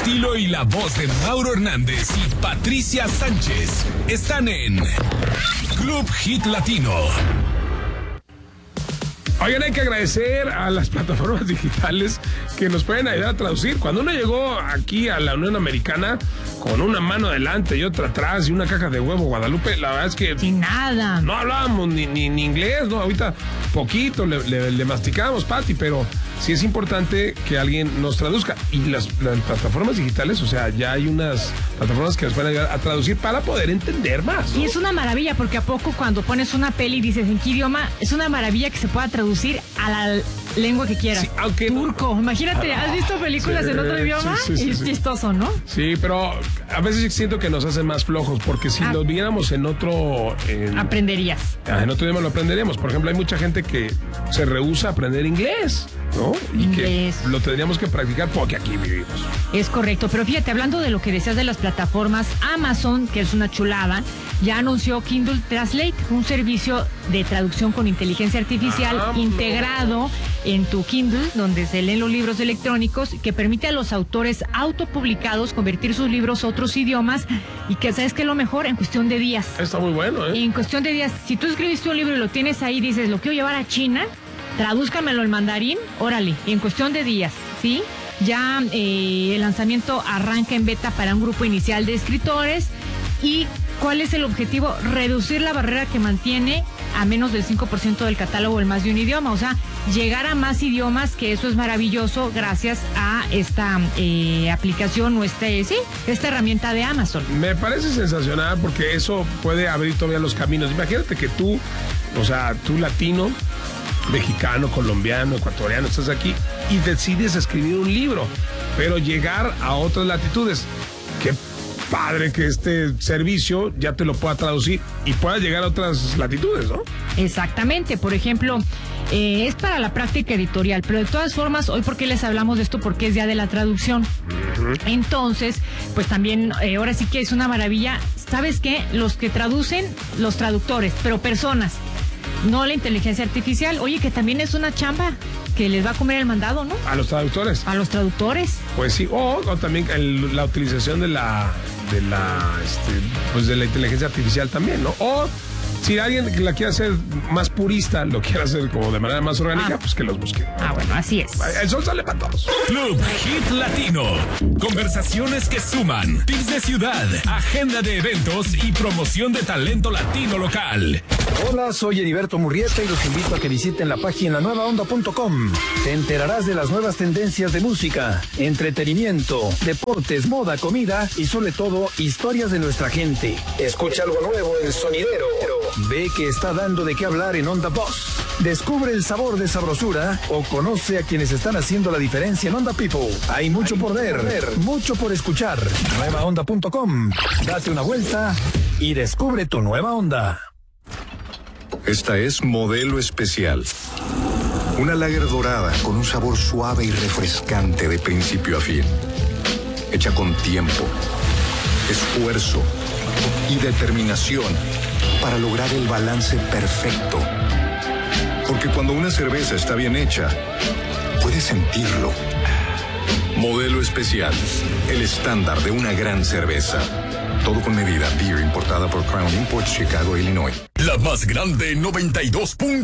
estilo y la voz de Mauro Hernández y Patricia Sánchez están en Club Hit Latino. Oigan, hay que agradecer a las plataformas digitales que nos pueden ayudar a traducir. Cuando uno llegó aquí a la Unión Americana con una mano adelante y otra atrás y una caja de huevo Guadalupe, la verdad es que... Sin nada. No hablábamos ni inglés, ¿no? Ahorita poquito le masticábamos, Pati, pero sí es importante que alguien nos traduzca. Y las plataformas digitales, o sea, ya hay unas plataformas que nos pueden ayudar a traducir para poder entender más, ¿no? Y es una maravilla, porque a poco cuando pones una peli y dices en qué idioma, es una maravilla que se pueda traducir a la lengua que quieras. Sí, aunque turco, imagínate, ¿has visto películas en otro idioma? Sí, es chistoso, ¿no? Sí, pero a veces siento que nos hacen más flojos, porque si lo viéramos en otro... aprenderías. En otro idioma lo aprenderíamos. Por ejemplo, hay mucha gente que se rehúsa a aprender inglés, ¿no? Y inglés. Que lo tendríamos que practicar porque aquí vivimos. Es correcto, pero fíjate, hablando de lo que decías de las plataformas, Amazon, que es una chulada, ya anunció Kindle Translate, un servicio de traducción con inteligencia artificial integrado en tu Kindle, donde se leen los libros electrónicos, que permite a los autores autopublicados convertir sus libros a otros idiomas y que, ¿sabes qué es lo mejor? En cuestión de días. Está muy bueno, ¿eh? En cuestión de días, si tú escribiste un libro y lo tienes ahí, dices, lo quiero llevar a China, tradúzcamelo en mandarín, órale, en cuestión de días, ¿sí? Ya el lanzamiento arranca en beta para un grupo inicial de escritores. ¿Y cuál es el objetivo? Reducir la barrera que mantiene a menos del 5% del catálogo en más de un idioma. O sea, llegar a más idiomas, que eso es maravilloso gracias a esta aplicación o esta herramienta de Amazon. Me parece sensacional porque eso puede abrir todavía los caminos. Imagínate que tú latino, mexicano, colombiano, ecuatoriano, estás aquí y decides escribir un libro, pero llegar a otras latitudes. Qué padre que este servicio ya te lo pueda traducir y pueda llegar a otras latitudes, ¿no? Exactamente. Por ejemplo, es para la práctica editorial, pero de todas formas, hoy ¿por qué les hablamos de esto? Porque es Día de la Traducción. Entonces, pues también, ahora sí que es una maravilla. ¿Sabes qué? Los que traducen, los traductores, pero personas, no la inteligencia artificial. Oye, que también es una chamba que les va a comer el mandado, ¿no? A los traductores. A los traductores. Pues sí, o también la utilización de la inteligencia artificial también, ¿no? O si alguien que la quiere hacer más purista, lo quiere hacer como de manera más orgánica, pues que los busque. Bueno, así es. El sol sale para todos. Club Hit Latino. Conversaciones que suman. Tips de ciudad, agenda de eventos y promoción de talento latino local. Hola, soy Heriberto Murrieta y los invito a que visiten la página nuevaonda.com. Te enterarás de las nuevas tendencias de música, entretenimiento, deportes, moda, comida y sobre todo historias de nuestra gente. Escucha algo nuevo en Sonidero. Ve que está dando de qué hablar en Onda Boss. Descubre el sabor de sabrosura o conoce a quienes están haciendo la diferencia en Onda People. Hay mucho por ver, mucho por escuchar. Nuevaonda.com. Date una vuelta y descubre tu nueva onda. Esta es Modelo Especial. Una lager dorada con un sabor suave y refrescante de principio a fin. Hecha con tiempo, esfuerzo y determinación para lograr el balance perfecto. Porque cuando una cerveza está bien hecha, puedes sentirlo. Modelo Especial, el estándar de una gran cerveza. Todo con medida. Beer importada por Crown Imports, Chicago, Illinois. La más grande 92.